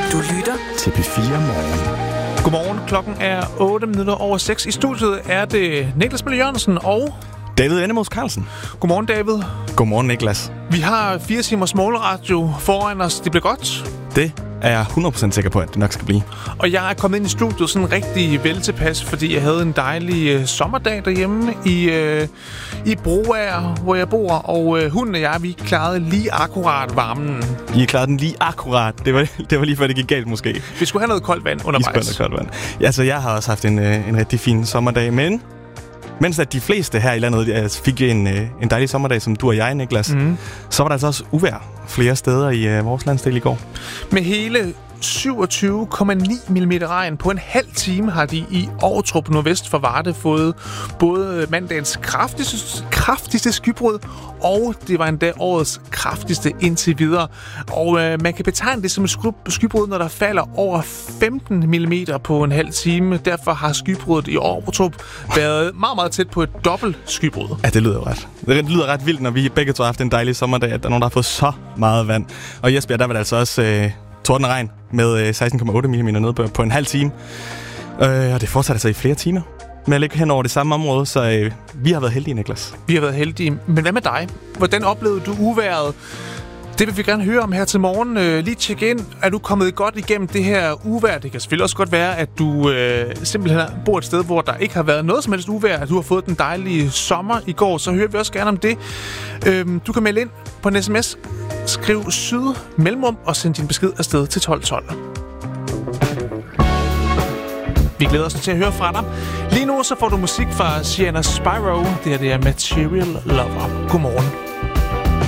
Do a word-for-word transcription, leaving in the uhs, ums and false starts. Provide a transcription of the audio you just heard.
Du lytter til P fire Morgen. Godmorgen, klokken er otte minutter over seks. I studiet er det Niklas Møller Jørgensen og David Ennemus Carlsen. Godmorgen, David. Godmorgen, Niklas. Vi har fire timers målradio foran os. Det bliver godt. Det er jeg hundrede procent sikker på, at det nok skal blive. Og jeg er kommet ind i studiet sådan rigtig vel tilpas, fordi jeg havde en dejlig øh, sommerdag derhjemme i, øh, i Broager, hvor jeg bor. Og øh, hunden og jeg, vi klarede lige akkurat varmen. I klarede den lige akkurat. Det var, det var lige før, det gik galt måske. Vi skulle have noget koldt vand undervejs. Vi skulle have noget koldt vand. Ja, så jeg har også haft en, øh, en rigtig fin sommerdag, men mens at de fleste her i landet fik en, en dejlig sommerdag, som du og jeg, Niklas, mm. så var der altså også uvejr flere steder i uh, vores landsdel i går. Med hele syvogtyve komma ni millimeter regn på en halv time har de i Ovtrup nordvest for Varde fået både mandagens kraftigste, kraftigste skybrud, og det var endda årets kraftigste indtil videre. Og øh, man kan betegne det som et skybrud, når der falder over femten millimeter på en halv time. Derfor har skybruddet i Ovtrup været meget, meget tæt på et dobbelt skybrud. Ja, det lyder jo ret. Det lyder ret vildt, når vi begge to har haft en dejlig sommerdag, at der er nogen, der har fået så meget vand. Og i Esbjerg, der var det altså også øh, tordenregn med seksten komma otte millimeter ned på en halv time. Øh, og det fortsatte altså i flere timer med at ligge hen over det samme område, så øh, vi har været heldige, Niklas. Vi har været heldige. Men hvad med dig? Hvordan oplevede du uværet? Det vil vi gerne høre om her til morgen. Øh, lige tjek ind. Er du kommet godt igennem det her uvejr? Det kan selvfølgelig også godt være, at du øh, simpelthen bor et sted, hvor der ikke har været noget som helst uvejr. At du har fået den dejlige sommer i går. Så hører vi også gerne om det. Øh, du kan melde ind på en sms. Skriv syd mellemrum og send din besked afsted til tolv tolv. Vi glæder os til at høre fra dig. Lige nu så får du musik fra Sienna Spyro. Det her det er Material Lover. Godmorgen.